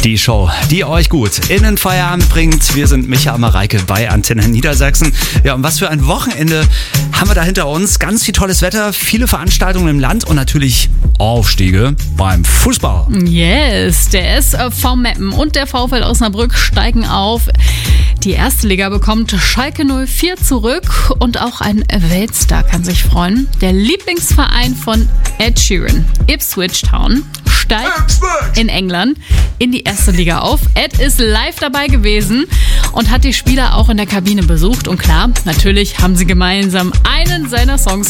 Die Show, die euch gut in den Feierabend bringt. Wir sind Micha und Mareike bei Antenne Niedersachsen. Ja, und was für ein Wochenende haben wir da hinter uns. Ganz viel tolles Wetter, viele Veranstaltungen im Land und natürlich Aufstiege beim Fußball. Yes, der SV Meppen und der VfL Osnabrück steigen auf. Die erste Liga bekommt Schalke 04 zurück und auch ein Weltstar kann sich freuen. Der Lieblingsverein von Ed Sheeran, Ipswich Town, steigt in England in die erste Liga auf. Ed ist live dabei gewesen und hat die Spieler auch in der Kabine besucht. Und klar, natürlich haben sie gemeinsam einen seiner Songs